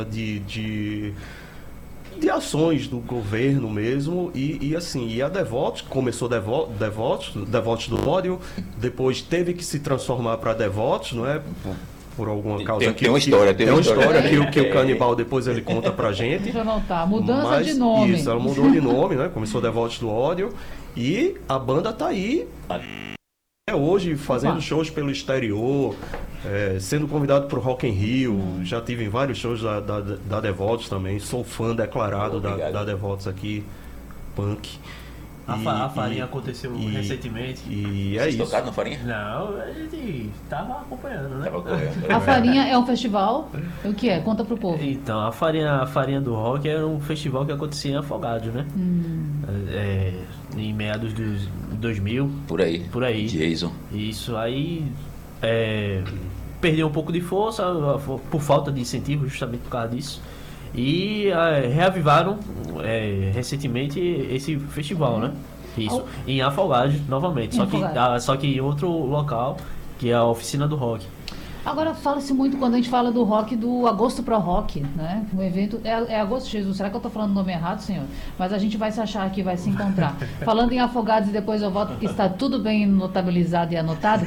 de ações do governo mesmo, e assim, e a Devotos, começou Devotos do Ódio, depois teve que se transformar para Devotos, não é? Por alguma causa tem uma história, tem uma história que o Canibal depois ele conta pra gente. Deixa eu anotar, mudança de nome. Isso, ela mudou de nome, né? Começou Devotos do Ódio, e a banda tá aí hoje fazendo shows pelo exterior, sendo convidado para o Rock in Rio. Já tive em vários shows da Devotos também. Sou fã declarado da Devotos aqui, punk. A Farinha aconteceu recentemente. E é Vocês isso. tocaram na Farinha? Não, a gente tava acompanhando, né? A Farinha é um festival? O que é? Conta pro povo. Então, a Farinha do Rock era um festival que acontecia em Afogados, né? Em meados dos 2000. Por aí. Por aí. Jason. Isso, aí perdeu um pouco de força por falta de incentivo, justamente por causa disso. E reavivaram recentemente esse festival, né? Isso, em Afogados novamente, só que em outro local, que é a Oficina do Rock. Agora fala-se muito quando a gente fala do rock, do Agosto Pro Rock, né? O evento é Agosto, Jesus, será que eu tô falando o nome errado, senhor? Mas a gente vai se achar aqui, vai se encontrar. Falando em Afogados, e depois eu volto, porque está tudo bem notabilizado e anotado.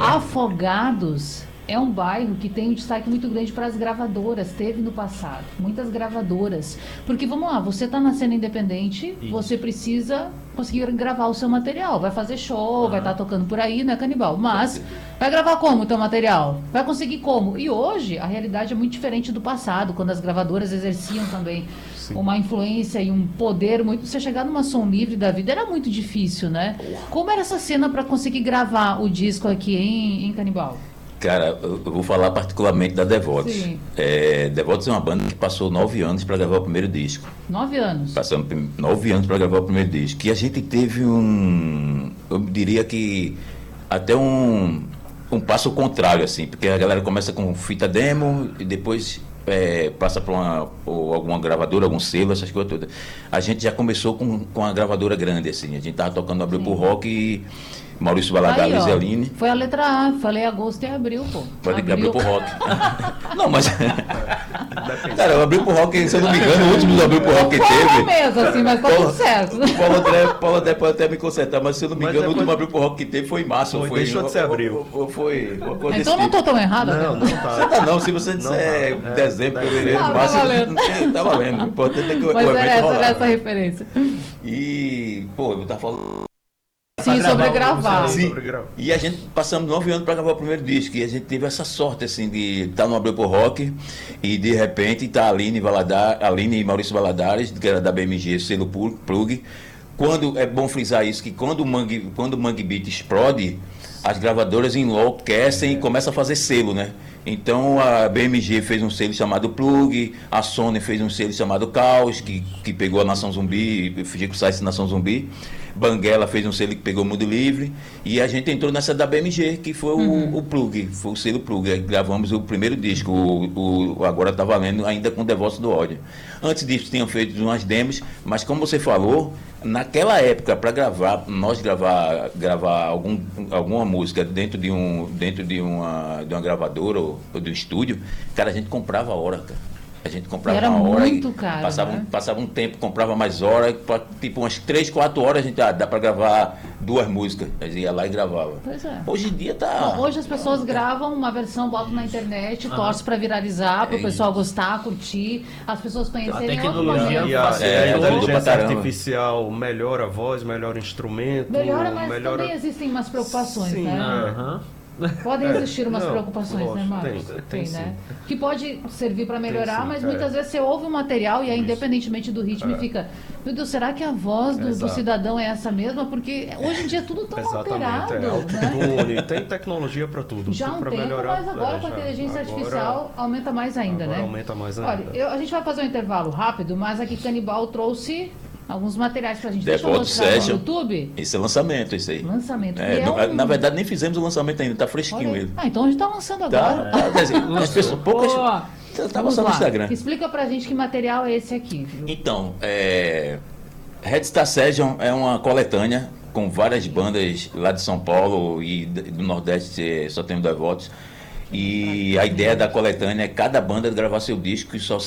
Afogados é um bairro que tem um destaque muito grande para as gravadoras, teve no passado, muitas gravadoras. Porque, vamos lá, você está na cena independente, você precisa conseguir gravar o seu material, vai fazer show, vai estar tocando por aí, né, Canibal? Mas vai gravar como o teu material? Vai conseguir como? E hoje, a realidade é muito diferente do passado, quando as gravadoras exerciam também uma influência e um poder muito... Você chegar numa Som Livre da vida era muito difícil, né? Como era essa cena para conseguir gravar o disco aqui em Canibal? Cara, eu vou falar particularmente da Devotos. Devotos é uma banda que passou 9 anos para gravar o primeiro disco. 9 anos? Passamos 9 anos para gravar o primeiro disco. E a gente teve eu diria que até um passo contrário, assim, porque a galera começa com fita demo e depois passa para alguma gravadora, algum selo, essas coisas todas. A gente já começou com a gravadora grande, assim. A gente tava tocando Abril pro Rock e Maurício Valadares e Aline. Foi a letra A, falei agosto e abril, pô. Pode abrir pro rock. Não, mas. Cara, eu abri pro rock, se eu não me engano, o último abriu pro rock que teve. Mesmo, assim, mas tá tudo certo. Paulo André pode até me consertar, mas se eu não me engano, o último abriu pro rock que teve foi em março. Deixou de ser abril. Foi. Então não tô tão errado, não, né? não tá. Você tá não, se você disser dezembro, fevereiro, março, tá valendo. O importante é que o mas evento rolar. Era essa referência. E, pô, eu tava falando. Sim, sobre gravar. Sim. E a gente passamos 9 anos para gravar o primeiro disco. E a gente teve essa sorte, assim, de estar no Abril pro Rock e de repente tá a Aline e Maurício Valadares, que era da BMG, selo Plug. Quando, é bom frisar isso, que quando o Mangue Beat explode, as gravadoras enlouquecem e começam a fazer selo, né? Então a BMG fez um selo chamado Plug, a Sony fez um selo chamado Caos, que pegou a Nação Zumbi, Chico Sainz Nação Zumbi. Banguela fez um selo que pegou Mundo Livre, e a gente entrou nessa da BMG, que foi o Plug, foi o selo Plug. Aí gravamos o primeiro disco, o Agora Tá Valendo, ainda com Devotos do Ódio. Antes disso tinham feito umas demos, mas como você falou, naquela época, para nós gravar alguma música dentro de uma gravadora ou de um estúdio, cara, a gente comprava a hora, cara. A gente comprava era uma hora muito e caro, passava um tempo, comprava mais horas, tipo umas 3, 4 horas a gente dá para gravar 2 músicas. A gente ia lá e gravava. Pois é. Hoje em dia tá. Bom, hoje as pessoas gravam uma versão, botam na internet, torcem para viralizar, para o pessoal gostar, curtir, as pessoas conhecerem. A tecnologia E a tudo pra inteligência caramba. artificial melhora a voz, melhora o instrumento. Melhora, mas também existem umas preocupações, Sim, né? Podem existir umas preocupações, lógico, né, Marcos? Tem né? sim. Que pode servir para melhorar, sim, mas muitas vezes você ouve o material e aí, independentemente do ritmo, e fica, meu Deus, será que a voz do cidadão é essa mesma? Porque hoje em dia é tudo tão alterado. Né? Autotune, tem tecnologia para tudo. Já há um pra tempo, melhorar, mas agora com a inteligência artificial aumenta mais ainda, né? Aumenta mais ainda. Olha, a gente vai fazer um intervalo rápido, mas aqui Canibal trouxe alguns materiais pra gente. Deixa eu Devotos mostrar no Session. YouTube. Esse é lançamento, isso aí. Lançamento. Na verdade, nem fizemos o lançamento ainda, tá fresquinho ele. Então a gente tá lançando agora. Quer dizer, as pessoas, poucas. Tava só no Instagram. Explica pra gente que material é esse aqui. Então, Red Star Session é uma coletânea com várias bandas lá de São Paulo e do Nordeste, só temos Devotos. E a ideia da coletânea é cada banda gravar seu disco e só